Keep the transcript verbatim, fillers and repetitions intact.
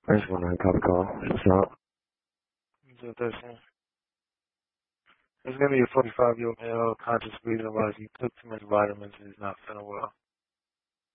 I just want to copy call. What's up? So that's There's going to be a forty-five-year-old male conscious reason why he took too much vitamins and he's not feeling well.